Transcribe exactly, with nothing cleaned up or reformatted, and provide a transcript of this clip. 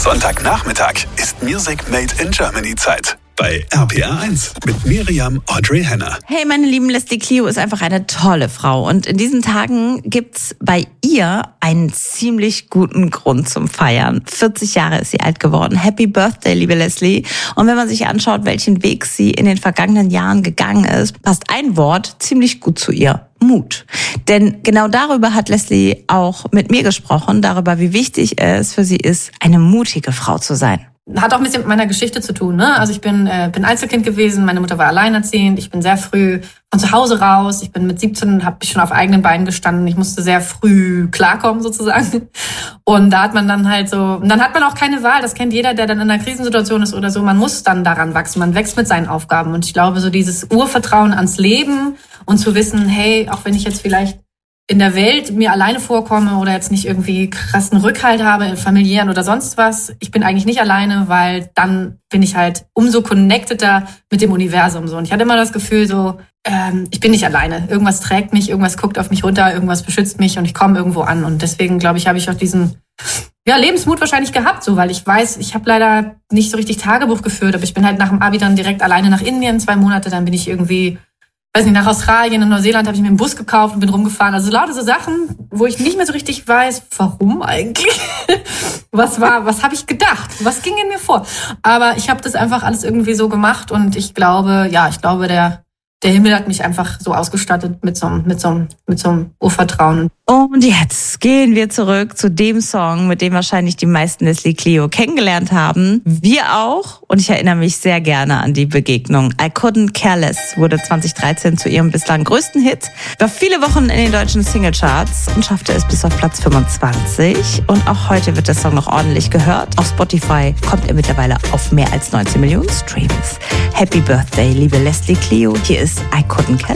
Sonntagnachmittag ist Music Made in Germany Zeit. Bei R P R eins mit Miriam Audrey Henner. Hey, meine lieben, Leslie Clio ist einfach eine tolle Frau. Und in diesen Tagen gibt's bei ihr einen ziemlich guten Grund zum Feiern. vierzig Jahre ist sie alt geworden. Happy Birthday, liebe Leslie. Und wenn man sich anschaut, welchen Weg sie in den vergangenen Jahren gegangen ist, passt ein Wort ziemlich gut zu ihr. Mut. Denn genau darüber hat Leslie auch mit mir gesprochen, darüber, wie wichtig es für sie ist, eine mutige Frau zu sein. Hat auch ein bisschen mit meiner Geschichte zu tun, ne? Also ich bin äh, bin Einzelkind gewesen, meine Mutter war alleinerziehend, ich bin sehr früh von zu Hause raus, ich bin mit siebzehn, habe ich schon auf eigenen Beinen gestanden, ich musste sehr früh klarkommen sozusagen. Und da hat man dann halt so, und dann hat man auch keine Wahl, das kennt jeder, der dann in einer Krisensituation ist oder so, man muss dann daran wachsen, man wächst mit seinen Aufgaben. Und ich glaube, so dieses Urvertrauen ans Leben und zu wissen, hey, auch wenn ich jetzt vielleicht in der Welt mir alleine vorkomme oder jetzt nicht irgendwie krassen Rückhalt habe in familiären oder sonst was, ich bin eigentlich nicht alleine, weil dann bin ich halt umso connecteder mit dem Universum so. Und ich hatte immer das Gefühl so, ähm, ich bin nicht alleine. Irgendwas trägt mich, irgendwas guckt auf mich runter, irgendwas beschützt mich und ich komme irgendwo an. Und deswegen glaube ich, habe ich auch diesen ja, Lebensmut wahrscheinlich gehabt, so, weil ich weiß, ich habe leider nicht so richtig Tagebuch geführt, aber ich bin halt nach dem Abi dann direkt alleine nach Indien, zwei Monate, dann bin ich irgendwie weiß nicht, nach Australien und Neuseeland habe ich mir einen Bus gekauft und bin rumgefahren. Also lauter so Sachen, wo ich nicht mehr so richtig weiß, warum eigentlich? Was war, was habe ich gedacht? Was ging in mir vor? Aber ich habe das einfach alles irgendwie so gemacht und ich glaube, ja, ich glaube, der der Himmel hat mich einfach so ausgestattet mit so einem, mit so einem, mit so einem Urvertrauen. Und jetzt gehen wir zurück zu dem Song, mit dem wahrscheinlich die meisten Leslie Clio kennengelernt haben. Wir auch. Und ich erinnere mich sehr gerne an die Begegnung. I Couldn't Care Less wurde zwanzig dreizehn zu ihrem bislang größten Hit. War viele Wochen in den deutschen Singlecharts und schaffte es bis auf Platz fünfundzwanzig. Und auch heute wird der Song noch ordentlich gehört. Auf Spotify kommt er mittlerweile auf mehr als neunzehn Millionen Streams. Happy Birthday, liebe Leslie Clio. Hier ist I Couldn't Care